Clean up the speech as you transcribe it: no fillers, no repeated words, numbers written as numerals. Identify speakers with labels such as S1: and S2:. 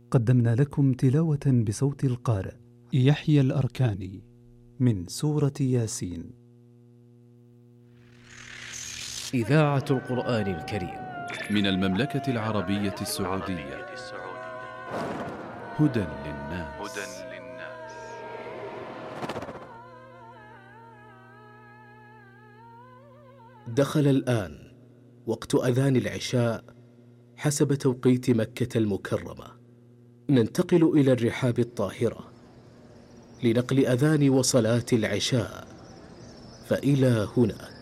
S1: قدمنا لكم تلاوة بصوت القارئ يحيى الأركاني من سورة ياسين.
S2: إذاعة القرآن الكريم
S3: من المملكة العربية السعودية. هدى للناس.
S2: دخل الآن وقت أذان العشاء حسب توقيت مكة المكرمة. ننتقل إلى الرحاب الطاهرة لنقل أذان وصلاة العشاء، فإلى هناك.